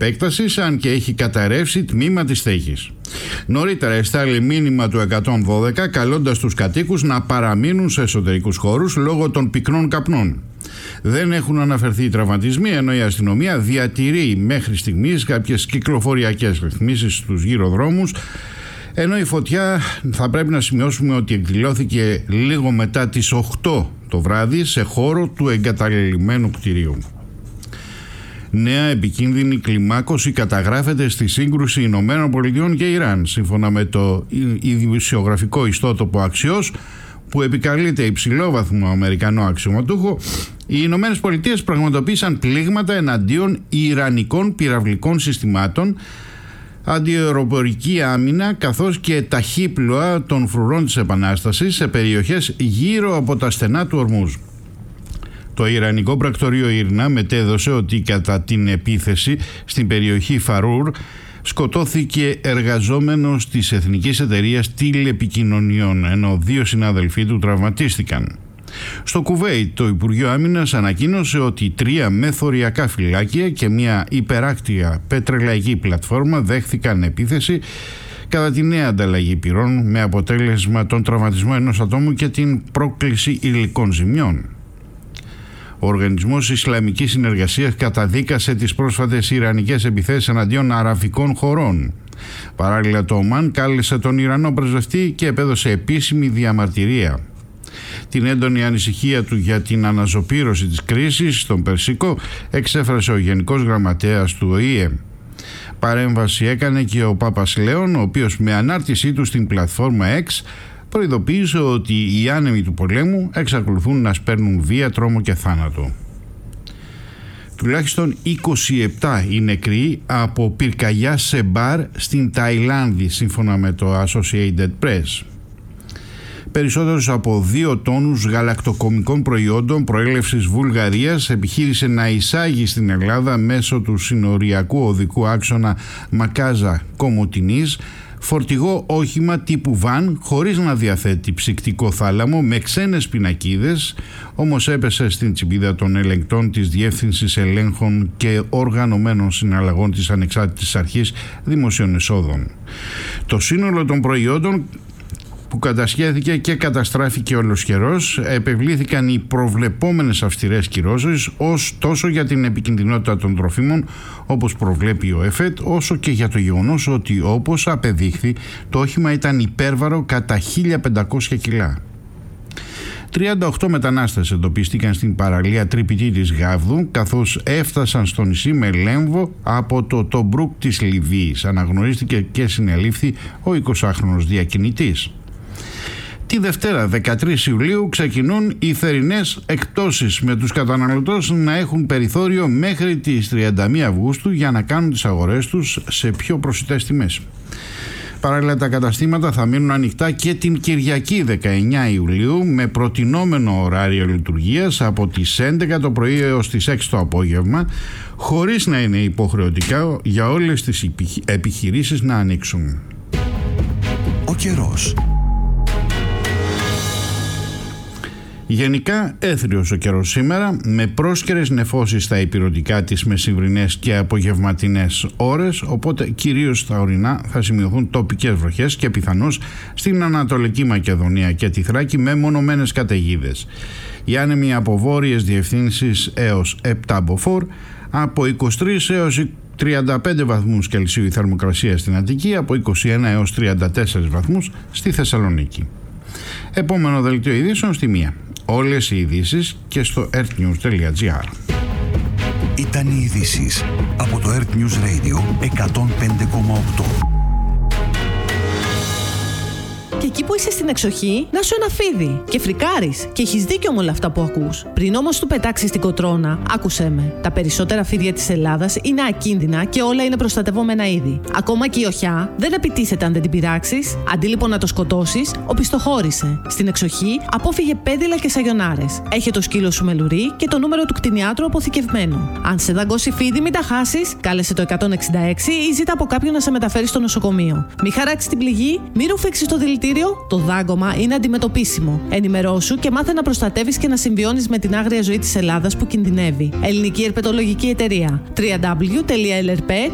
επέκτασης, αν και έχει καταρρεύσει τμήμα της στέγης. Νωρίτερα εστάλει μήνυμα του 112 καλώντας τους κατοίκους να παραμείνουν σε εσωτερικούς χώρους λόγω των πυκνών καπνών. Δεν έχουν αναφερθεί τραυματισμοί, ενώ η αστυνομία διατηρεί μέχρι στιγμής κάποιες κυκλοφοριακές ρυθμίσεις στους γύρω δρόμους, ενώ η φωτιά θα πρέπει να σημειώσουμε ότι εκδηλώθηκε λίγο μετά τις 8 το βράδυ σε χώρο του εγκαταλελειμμένου κτηρίου. Νέα επικίνδυνη κλιμάκωση καταγράφεται στη σύγκρουση Ηνωμένων Πολιτειών και Ιράν, σύμφωνα με το ειδησιογραφικό ιστότοπο Axios, που επικαλείται υψηλόβαθμο Αμερικανό αξιωματούχο. Οι Ηνωμένες Πολιτείες πραγματοποίησαν πλήγματα εναντίον ιρανικών πυραυλικών συστημάτων, αντιαεροπορική άμυνα καθώς και ταχύπλοα των φρουρών της Επανάστασης σε περιοχές γύρω από τα στενά του Ορμούζ. Το Ιρανικό πρακτορείο Ήρνα μετέδωσε ότι κατά την επίθεση στην περιοχή Φαρούρ σκοτώθηκε εργαζόμενος της Εθνικής Εταιρείας Τηλεπικοινωνιών, ενώ 2 συνάδελφοί του τραυματίστηκαν. Στο Κουβέιτ, το Υπουργείο Άμυνας ανακοίνωσε ότι 3 μεθοριακά φυλάκια και μια υπεράκτια πετρελαϊκή πλατφόρμα δέχθηκαν επίθεση κατά τη νέα ανταλλαγή πυρών, με αποτέλεσμα τον τραυματισμό ενός ατόμου και την πρόκληση υλικών ζημιών. Ο Οργανισμός Ισλαμικής Συνεργασίας καταδίκασε τις πρόσφατες ιρανικές επιθέσεις εναντίον αραβικών χωρών. Παράλληλα, το Ομάν κάλεσε τον Ιρανό πρεσβευτή και επέδωσε επίσημη διαμαρτυρία. Την έντονη ανησυχία του για την αναζωπήρωση της κρίσης στον Περσικό εξέφρασε ο Γενικός Γραμματέας του ΟΗΕ. Παρέμβαση έκανε και ο Πάπας Λέων, ο οποίος με ανάρτησή του στην πλατφόρμα X προειδοποίησε ότι οι άνεμοι του πολέμου εξακολουθούν να σπέρνουν βία, τρόμο και θάνατο. Τουλάχιστον 27 οι νεκροί από πυρκαγιά σε μπαρ στην Ταϊλάνδη, σύμφωνα με το Associated Press. Περισσότερους από 2 τόνους γαλακτοκομικών προϊόντων προέλευσης Βουλγαρίας επιχείρησε να εισάγει στην Ελλάδα μέσω του συνοριακού οδικού άξονα Μακάζα-Κομοτηνής φορτηγό όχημα τύπου βαν χωρίς να διαθέτει ψυκτικό θάλαμο, με ξένες πινακίδες, όμως έπεσε στην τσιμπίδα των ελεγκτών της Διεύθυνσης Ελέγχων και Οργανωμένων Συναλλαγών της Ανεξάρτητης Αρχής Δημοσίων Εσόδων. Το σύνολο των προϊόντων που κατασχέθηκε και καταστράφηκε ολοσχερός, επευλήθηκαν οι προβλεπόμενες αυστηρές κυρώσεις τόσο για την επικινδυνότητα των τροφίμων, όπως προβλέπει ο ΕΦΕΤ, όσο και για το γεγονός ότι, όπως απεδείχθη, το όχημα ήταν υπέρβαρο κατά 1.500 κιλά. 38 μετανάστες εντοπίστηκαν στην παραλία Τρυπητή της Γάβδου, καθώς έφτασαν στο νησί με λέμβο από το Τομπρούκ της Λιβύης. Αναγνωρίστηκε και συνελήφθη ο 20χρονος διακινητής. Τη Δευτέρα 13 Ιουλίου ξεκινούν οι θερινές εκτόσεις, με τους καταναλωτές να έχουν περιθώριο μέχρι τις 31 Αυγούστου για να κάνουν τις αγορές τους σε πιο προσιτές τιμές. Παράλληλα, τα καταστήματα θα μείνουν ανοιχτά και την Κυριακή 19 Ιουλίου με προτινόμενο ωράριο λειτουργίας από τις 11 το πρωί έως τις 6 το απόγευμα, χωρίς να είναι υποχρεωτικά για όλες τις επιχειρήσεις να ανοίξουν. Ο καιρός. Γενικά έθριος ο καιρός σήμερα, με πρόσκαιρες νεφώσεις στα ηπειρωτικά τις μεσημβρινές και απογευματινές ώρες, οπότε κυρίως στα ορεινά θα σημειωθούν τοπικές βροχές και πιθανώς στην Ανατολική Μακεδονία και τη Θράκη με μονομένες καταιγίδες. Οι άνεμοι από βόρειες διευθύνσεις έως 7 μποφόρ, από 23 έως 35 βαθμούς Κελσίου η θερμοκρασία στην Αττική, από 21 έως 34 βαθμούς στη Θεσσαλονίκη. Επόμενο δελτίο ειδήσεων στη 1. Όλες οι ειδήσεις και στο earthnews.gr. Ήταν οι ειδήσεις από το Earth News Radio 105,8. Και εκεί που είσαι στην εξοχή, να σου ένα φίδι και φρικάρεις. Και έχεις δίκιο με όλα αυτά που ακούς. Πριν όμως του πετάξεις την κοτρώνα, άκουσέ με. Τα περισσότερα φίδια της Ελλάδας είναι ακίνδυνα και όλα είναι προστατευόμενα είδη. Ακόμα και η οχιά δεν επιτίθεται αν δεν την πειράξεις. Αντί λοιπόν να το σκοτώσεις, οπισθοχώρησε. Στην εξοχή, απόφυγε πέδιλα και σαγιονάρες. Έχε το σκύλο σου με λουρί και το νούμερο του κτηνιάτρου αποθηκευμένο. Αν σε δαγκώσει φίδι, μην τα χάσεις. Κάλεσε το 166 ή ζήτα από κάποιον να σε μεταφέρει στο νοσοκομείο. Μη χαράξει την πληγή, μη ρουφήξεις το δηλητήριο. Το δάγκωμα είναι αντιμετωπίσιμο. Ενημερώσου και μάθε να προστατεύεις και να συμβιώνεις με την άγρια ζωή της Ελλάδας που κινδυνεύει. Ελληνική Ερπετολογική Εταιρεία. www.lrp.gr.